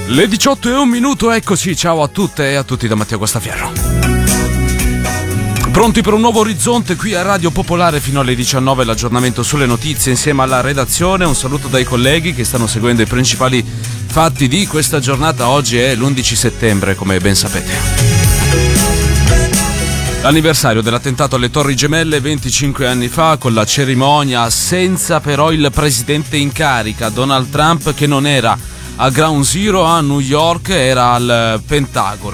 Le 18:01, eccoci, ciao a tutte e a tutti da Mattia Guastaferro. Pronti per un nuovo orizzonte qui a Radio Popolare fino alle 19, l'aggiornamento sulle notizie insieme alla redazione. Un saluto dai colleghi che stanno seguendo i principali fatti di questa giornata. Oggi è l'11 settembre, come ben sapete. L'anniversario dell'attentato alle Torri Gemelle 25 anni fa, con la cerimonia senza però il presidente in carica, Donald Trump, che non era a Ground Zero a New York, era al Pentagono.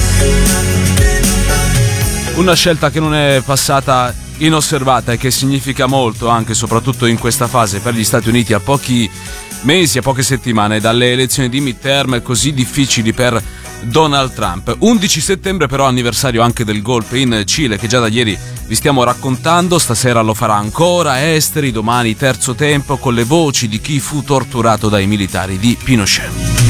Una scelta che non è passata inosservata e che significa molto anche e soprattutto in questa fase per gli Stati Uniti, a pochi mesi, a poche settimane dalle elezioni di midterm così difficili per Donald Trump. 11 settembre però anniversario anche del golpe in Cile, che già da ieri vi stiamo raccontando. Stasera lo farà ancora Esteri, domani terzo tempo con le voci di chi fu torturato dai militari di Pinochet.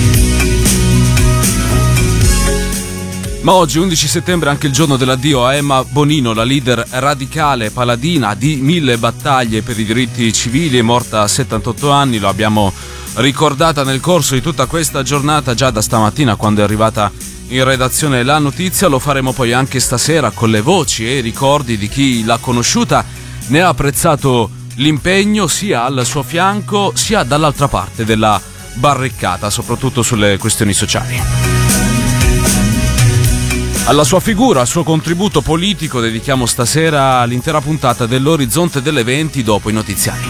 Ma oggi, 11 settembre, è anche il giorno dell'addio a Emma Bonino, la leader radicale paladina di 1000 battaglie per i diritti civili, è morta a 78 anni, lo abbiamo ricordata nel corso di tutta questa giornata, già da stamattina quando è arrivata in redazione la notizia. Lo faremo poi anche stasera con le voci e i ricordi di chi l'ha conosciuta, ne ha apprezzato l'impegno sia al suo fianco sia dall'altra parte della barricata, soprattutto sulle questioni sociali. Alla sua figura, al suo contributo politico, dedichiamo stasera l'intera puntata dell'Orizzonte delle 20 dopo i notiziari.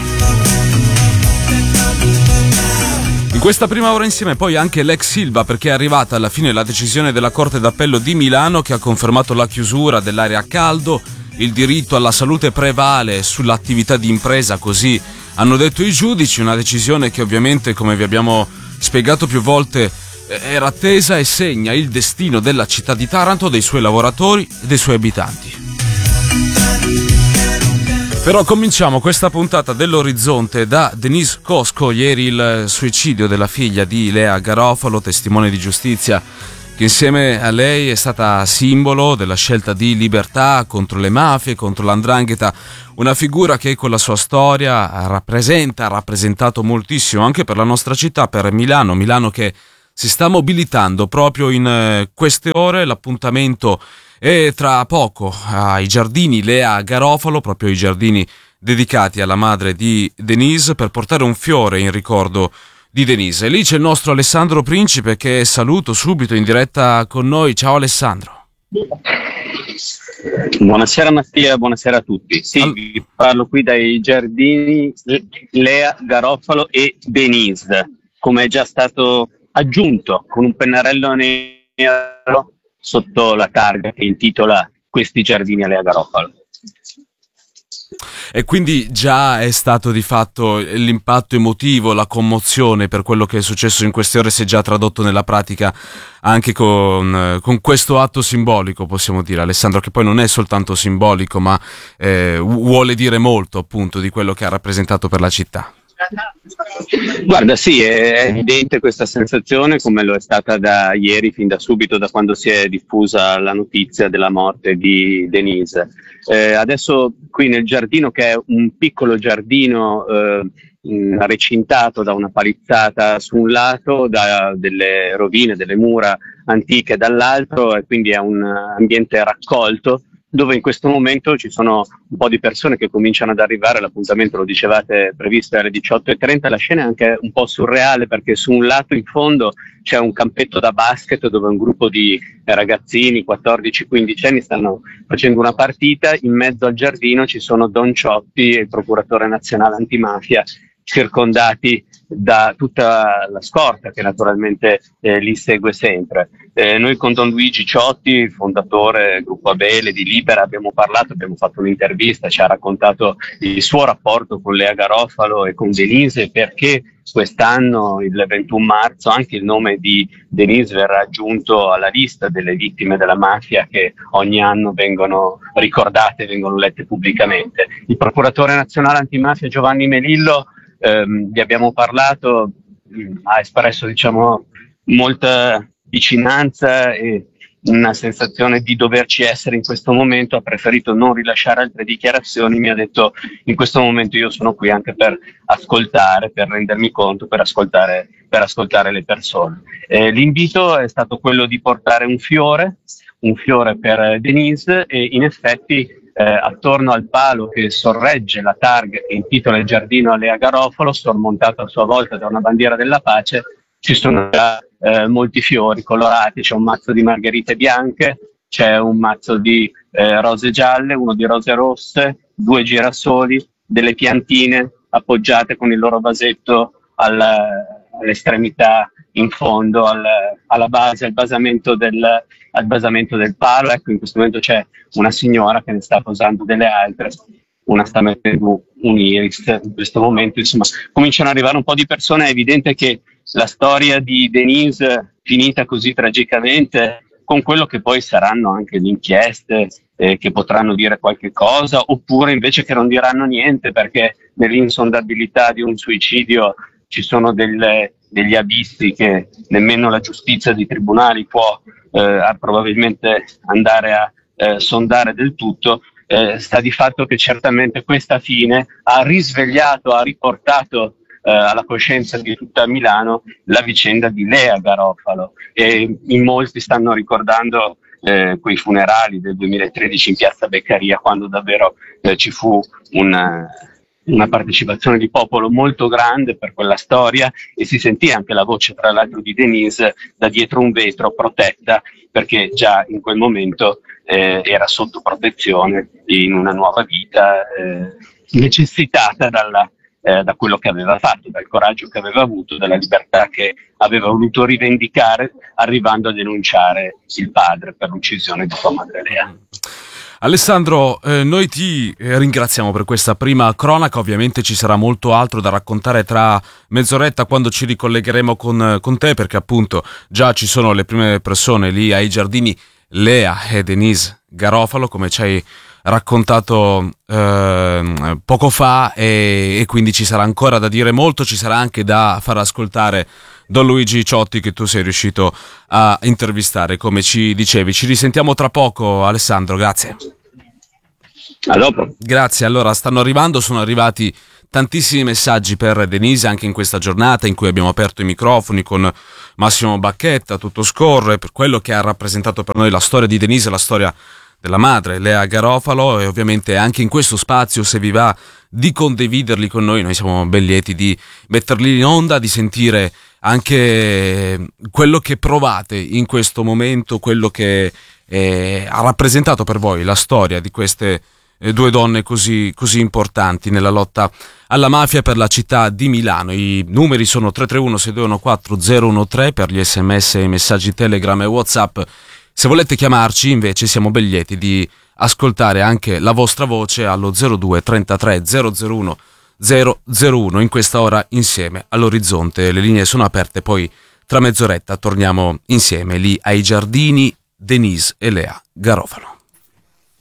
In questa prima ora insieme poi anche l'ex Silva, perché è arrivata alla fine la decisione della Corte d'Appello di Milano che ha confermato la chiusura dell'area a caldo. Il diritto alla salute prevale sull'attività di impresa, così hanno detto i giudici, una decisione che ovviamente, come vi abbiamo spiegato più volte, era attesa e segna il destino della città di Taranto, dei suoi lavoratori e dei suoi abitanti. Però cominciamo questa puntata dell'Orizzonte da Denise Cosco. Ieri il suicidio della figlia di Lea Garofalo, testimone di giustizia che insieme a lei è stata simbolo della scelta di libertà contro le mafie, contro l'andrangheta, una figura che con la sua storia ha rappresentato moltissimo anche per la nostra città, per Milano che si sta mobilitando proprio in queste ore. L'appuntamento è tra poco ai giardini Lea Garofalo, proprio i giardini dedicati alla madre di Denise, per portare un fiore in ricordo di Denise. E lì c'è il nostro Alessandro Principe, che saluto subito in diretta con noi. Ciao Alessandro. Buonasera Mattia, buonasera a tutti. Sì, vi parlo qui dai giardini Lea Garofalo e Denise, come è già stato aggiunto con un pennarello nero sotto la targa che intitola "Questi giardini a Lea Garofalo". E quindi già è stato di fatto l'impatto emotivo, la commozione per quello che è successo in queste ore, si è già tradotto nella pratica anche con questo atto simbolico, possiamo dire, Alessandro, che poi non è soltanto simbolico ma vuole dire molto appunto di quello che ha rappresentato per la città. Guarda, sì, è evidente questa sensazione, come lo è stata da ieri, fin da subito, da quando si è diffusa la notizia della morte di Denise. Adesso qui nel giardino, che è un piccolo giardino recintato da una palizzata su un lato, da delle rovine, delle mura antiche dall'altro, e quindi è un ambiente raccolto, dove in questo momento ci sono un po' di persone che cominciano ad arrivare. L'appuntamento, lo dicevate, previsto alle 18:30. La scena è anche un po' surreale, perché su un lato in fondo c'è un campetto da basket dove un gruppo di ragazzini, 14-15 anni, stanno facendo una partita. In mezzo al giardino ci sono Don Ciotti e il procuratore nazionale antimafia, circondati da tutta la scorta che naturalmente li segue sempre. Noi con Don Luigi Ciotti, fondatore del gruppo Abele di Libera, abbiamo parlato, abbiamo fatto un'intervista, ci ha raccontato il suo rapporto con Lea Garofalo e con Denise, perché quest'anno, il 21 marzo, anche il nome di Denise verrà aggiunto alla lista delle vittime della mafia che ogni anno vengono ricordate, vengono lette pubblicamente. Il procuratore nazionale antimafia Giovanni Melillo, vi abbiamo parlato, ha espresso molta vicinanza e una sensazione di doverci essere in questo momento, ha preferito non rilasciare altre dichiarazioni, mi ha detto in questo momento io sono qui anche per ascoltare, per rendermi conto, per ascoltare le persone. L'invito è stato quello di portare un fiore per Denise, e in effetti attorno al palo che sorregge la targa che intitola Il giardino a Lea Garofalo, sormontato a sua volta da una bandiera della pace, ci sono già molti fiori colorati, c'è un mazzo di margherite bianche, c'è un mazzo di rose gialle, uno di rose rosse, 2 girasoli, delle piantine appoggiate con il loro vasetto all'estremità in fondo, alla base, al basamento del palo. Ecco, in questo momento c'è una signora che ne sta posando delle altre, una sta mettendo un iris. In questo momento, insomma, cominciano ad arrivare un po' di persone. È evidente che la storia di Denise, finita così tragicamente, con quello che poi saranno anche le inchieste, che potranno dire qualche cosa, oppure invece che non diranno niente, perché nell'insondabilità di un suicidio ci sono degli abissi che nemmeno la giustizia dei tribunali può probabilmente andare a sondare del tutto. Sta di fatto che certamente questa fine ha risvegliato, ha riportato alla coscienza di tutta Milano la vicenda di Lea Garofalo, e in molti stanno ricordando quei funerali del 2013 in piazza Beccaria, quando davvero ci fu una partecipazione di popolo molto grande per quella storia, e si sentì anche la voce, tra l'altro, di Denise da dietro un vetro, protetta, perché già in quel momento era sotto protezione in una nuova vita, necessitata da quello che aveva fatto, dal coraggio che aveva avuto, dalla libertà che aveva voluto rivendicare, arrivando a denunciare il padre per l'uccisione di sua madre Lea. Alessandro, noi ti ringraziamo per questa prima cronaca. Ovviamente ci sarà molto altro da raccontare tra mezz'oretta, quando ci ricollegheremo con te, perché appunto già ci sono le prime persone lì ai giardini, Lea e Denise Garofalo, come ci hai raccontato poco fa, e quindi ci sarà ancora da dire molto, ci sarà anche da far ascoltare Don Luigi Ciotti, che tu sei riuscito a intervistare, come ci dicevi. Ci risentiamo tra poco, Alessandro, grazie. A dopo. Grazie. Allora, sono arrivati tantissimi messaggi per Denise anche in questa giornata in cui abbiamo aperto i microfoni con Massimo Bacchetta. Tutto scorre per quello che ha rappresentato per noi la storia di Denise, la storia della madre Lea Garofalo, e ovviamente anche in questo spazio, se vi va di condividerli con noi siamo ben lieti di metterli in onda, di sentire anche quello che provate in questo momento, quello che ha rappresentato per voi la storia di queste 2 donne così importanti nella lotta alla mafia per la città di Milano. I numeri sono 331-621-4013 per gli sms e i messaggi Telegram e WhatsApp. Se volete chiamarci, invece, siamo ben lieti di ascoltare anche la vostra voce allo 02 33 001 001. In questa ora insieme all'Orizzonte le linee sono aperte, poi tra mezz'oretta torniamo insieme lì ai giardini Denise e Lea Garofalo.